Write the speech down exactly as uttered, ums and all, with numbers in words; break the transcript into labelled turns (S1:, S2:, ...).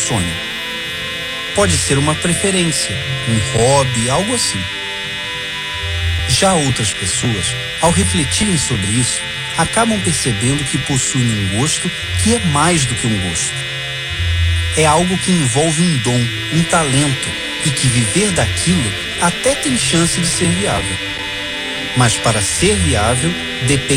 S1: sonho. Pode ser uma preferência, um hobby, algo assim. Já outras pessoas, ao refletirem sobre isso, acabam percebendo que possuem um gosto que é mais do que um gosto. É algo que envolve um dom, um talento, e que viver daquilo até tem chance de ser viável. Mas para ser viável, depende